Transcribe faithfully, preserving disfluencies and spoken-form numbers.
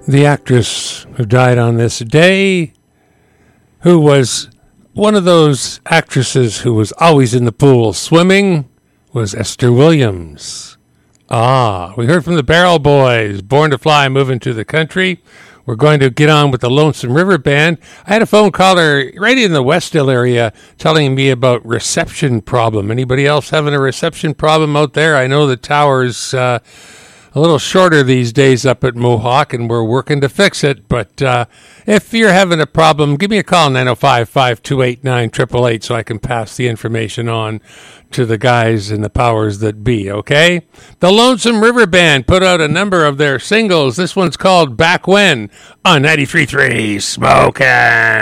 The actress who died on this day, who was one of those actresses who was always in the pool swimming, was Esther Williams. Ah, we heard from the Barrel Boys, Born to Fly, moving to the country. We're going to get on with the Lonesome River Band. I had a phone caller right in the Westdale area telling me about reception problem. Anybody else having a reception problem out there? I know the tower's uh, a little shorter these days up at Mohawk, and we're working to fix it. But uh, if you're having a problem, give me a call, nine oh five, five two eight, nine eight eight eight, so I can pass the information on to the guys and the powers that be, okay? The Lonesome River Band put out a number of their singles. This one's called Back When on ninety-three point three Smokin'.